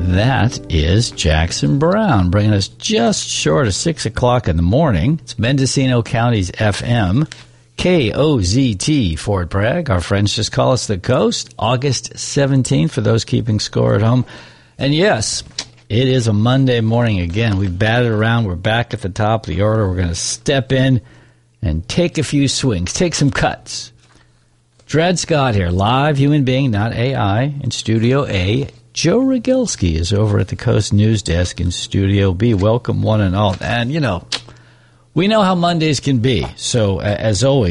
That is Jackson Brown, bringing us just short of 6 o'clock in the morning. It's Mendocino County's FM, KOZT, Fort Bragg. Our friends just call us the Coast. August 17th, for those keeping score at home. And yes, it is a Monday morning again. We've batted around. We're back at the top of the order. We're going to step in and take a few swings, take some cuts. Dred Scott here, live human being, not AI, in Studio A. Joe Rogalski is over at the Coast News Desk in Studio B. Welcome, one and all. And, you know, we know how Mondays can be. So, as always,